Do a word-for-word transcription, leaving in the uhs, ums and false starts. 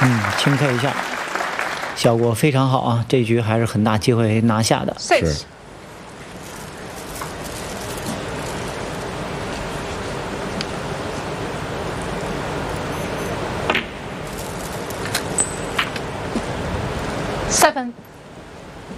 嗯，轻拍一下，效果非常好啊！这局还是很大机会拿下的。 是。 seven。